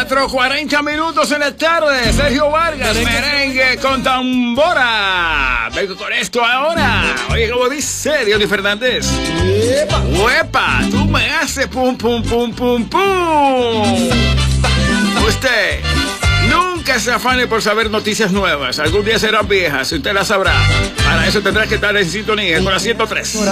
4:40 en la tarde. Sergio Vargas, merengue con tambora. Vengo con esto ahora. Oye, como dice Diony Fernández. ¡Huepa! Tú me haces pum, pum, pum, pum, pum. Usted nunca se afane por saber noticias nuevas. Algún día serán viejas y usted las sabrá. Para eso tendrás que estar en sintonía con la 103.